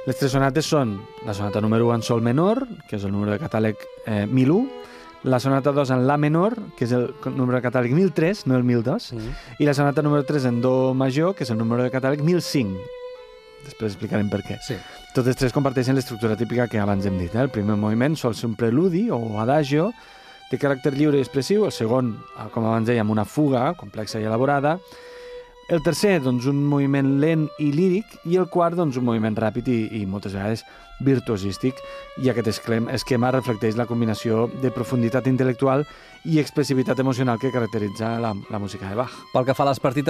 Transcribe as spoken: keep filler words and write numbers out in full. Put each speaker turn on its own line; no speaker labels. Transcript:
Les tres sonates són la sonata número u en sol menor, que és el número de catàleg eh, mil u, la sonata dos en la menor, que és el número de catàleg mil tres, no el mil dos, mm. i la sonata número tres en do major, que és el número de catàleg mil cinc. Després explicarem per què.
Sí.
Totes tres comparteixen l'estructura típica que abans hem dit. Eh? El primer moviment sol ser un preludi o adagio, de caràcter lliure i expressiu, el segon, com abans dèiem, una fuga complexa i elaborada, el tercer, doncs, un moviment lent i líric, i el quart, doncs, un moviment ràpid i, i moltes vegades virtuosístic, i aquest esquema reflecteix la combinació de profunditat intel·lectual i expressivitat emocional que caracteritza la, la música de Bach.
Pel que fa a les partites,